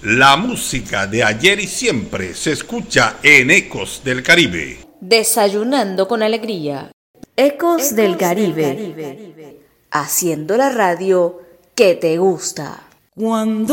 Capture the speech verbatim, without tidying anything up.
La música de ayer y siempre se escucha en Ecos del Caribe. Desayunando con alegría. Ecos, Ecos del, Caribe. del Caribe. Haciendo la radio que te gusta. Cuando